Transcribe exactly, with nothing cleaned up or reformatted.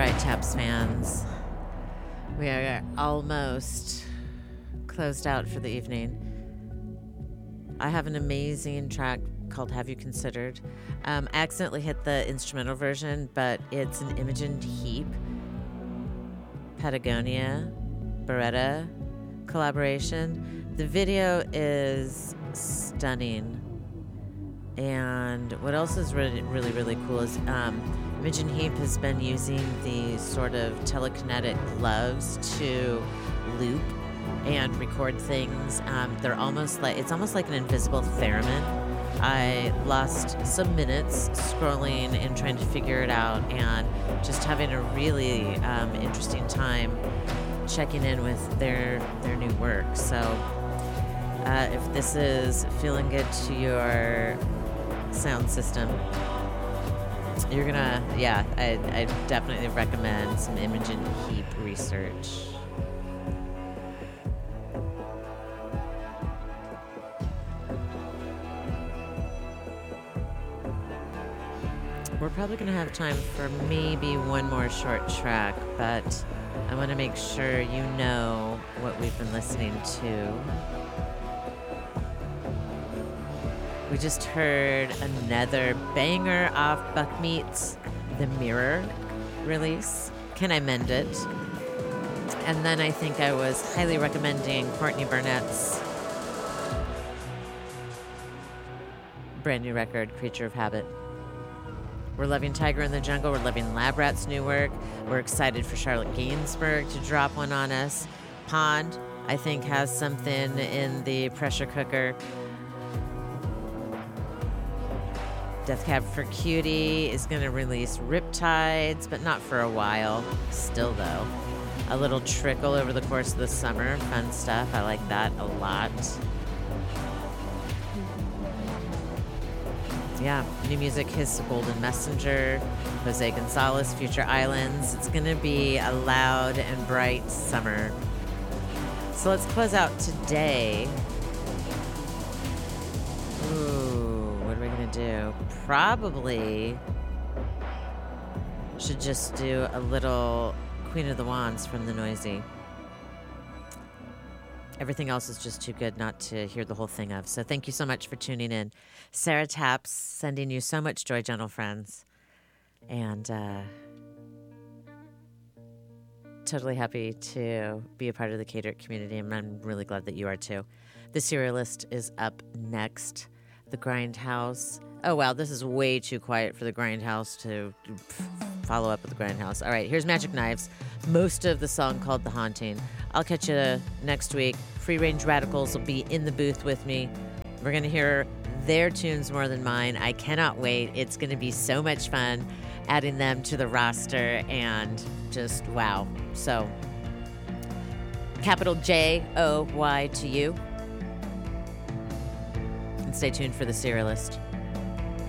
right, Taps fans. We are almost closed out for the evening. I have an amazing track called Have You Considered? Um, I accidentally hit the instrumental version, but it's an Imogen Heap, Patagonia, Beretta collaboration. The video is stunning. And what else is really, really, really cool is um, Imogen Heap has been using these sort of telekinetic gloves to loop and record things. Um, they're almost like, it's almost like an invisible theremin. I lost some minutes scrolling and trying to figure it out and just having a really um, interesting time checking in with their, their new work. So uh, if this is feeling good to your sound system, you're gonna, yeah, I, I definitely recommend some Imogen Heap research. We're probably gonna have time for maybe one more short track, but I want to make sure you know what we've been listening to. We just heard another banger off Buckmeat's The Mirror release, Can I Mend It? And then I think I was highly recommending Courtney Barnett's brand new record, Creature of Habit. We're loving Tiger in the Jungle. We're loving Lab Rat's new work. We're excited for Charlotte Gainsbourg to drop one on us. Pond, I think, has something in the pressure cooker. Death Cab for Cutie is going to release Riptides, but not for a while. Still, though. A little trickle over the course of the summer. Fun stuff. I like that a lot. Yeah, new music, His Golden Messenger, Jose Gonzalez, Future Islands. It's going to be a loud and bright summer. So let's close out today. Ooh, what are we going to do? Probably should just do a little Queen of the Wands from The Noisy. Everything else is just too good not to hear the whole thing of. So thank you so much for tuning in. Sarah Taps, sending you so much joy, gentle friends. And uh, totally happy to be a part of the Cater It community, and I'm really glad that you are too. The Serialist is up next. The Grindhouse. Oh, wow, this is way too quiet for the Grindhouse to follow up with the Grindhouse. All right, here's Magic Knives. Most of the song called The Haunting. I'll catch you next week. Free Range Radicals will be in the booth with me. We're going to hear their tunes more than mine. I cannot wait. It's going to be so much fun adding them to the roster and just wow. So, capital J O Y to you. And stay tuned for the Serialist.